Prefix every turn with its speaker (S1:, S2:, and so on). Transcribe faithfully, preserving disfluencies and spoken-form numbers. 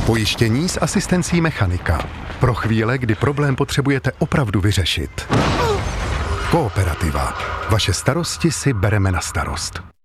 S1: Pojištění s asistencí mechanika. Pro chvíle, kdy problém potřebujete opravdu vyřešit. Kooperativa. Vaše starosti si bereme na starost.